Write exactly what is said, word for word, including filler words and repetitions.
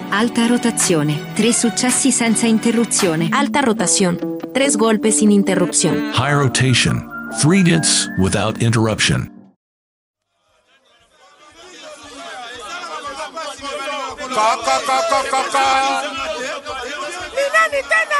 Alta rotazione, tre successi senza interruzione. Alta rotación, tres golpes sin interrupción. High rotation, three hits without interruption. Ni nani tena